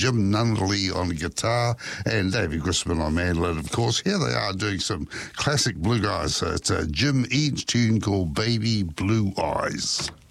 Jim Nunley on guitar, and Davey Grisman on mandolin, of course. Here they are doing some classic bluegrass. It's a Jim Eads tune called Baby Blue Eyes.